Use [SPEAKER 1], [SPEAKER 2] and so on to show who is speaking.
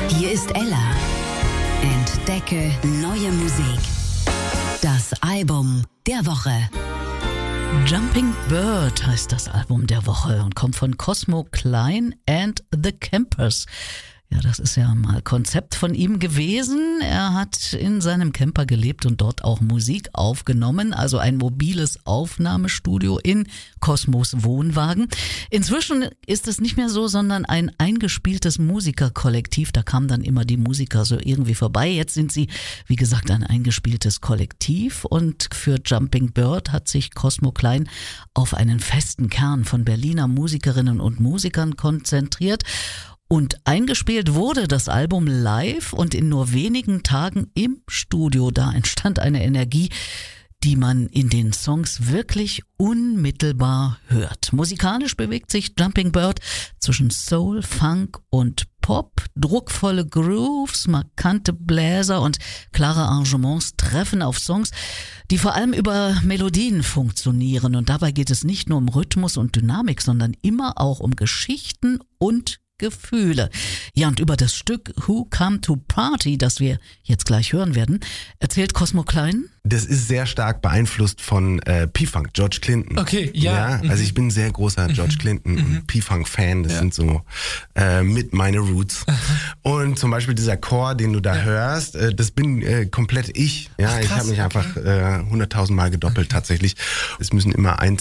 [SPEAKER 1] Hier ist Ella. Entdecke neue Musik. Das Album der Woche.
[SPEAKER 2] Jumping Bird heißt das Album der Woche und kommt von Cosmo Klein and the Campers. Ja, das ist ja mal Konzept von ihm gewesen. Er hat in seinem Camper gelebt und dort auch Musik aufgenommen, also ein mobiles Aufnahmestudio in Cosmos Wohnwagen. Inzwischen ist es nicht mehr so, sondern ein eingespieltes Musikerkollektiv. Da kamen dann immer die Musiker so irgendwie vorbei. Jetzt sind sie, wie gesagt, ein eingespieltes Kollektiv und für Jumping Bird hat sich Cosmo Klein auf einen festen Kern von Berliner Musikerinnen und Musikern konzentriert. Und eingespielt wurde das Album live und in nur wenigen Tagen im Studio. Da entstand eine Energie, die man in den Songs wirklich unmittelbar hört. Musikalisch bewegt sich Jumping Bird zwischen Soul, Funk und Pop. Druckvolle Grooves, markante Bläser und klare Arrangements treffen auf Songs, die vor allem über Melodien funktionieren. Und dabei geht es nicht nur um Rhythmus und Dynamik, sondern immer auch um Geschichten und Gefühle. Ja, und über das Stück Who Come to Party, das wir jetzt gleich hören werden, erzählt Cosmo Klein.
[SPEAKER 3] Das ist sehr stark beeinflusst von P-Funk, George Clinton.
[SPEAKER 4] Okay, ja.
[SPEAKER 3] Also ich bin ein sehr großer George Clinton und P-Funk-Fan. Das sind so mit meine Roots. Und zum Beispiel dieser Chor, den du da hörst, das bin komplett ich. Ja, ich habe mich einfach 100.000 Mal gedoppelt tatsächlich. Es müssen immer 1,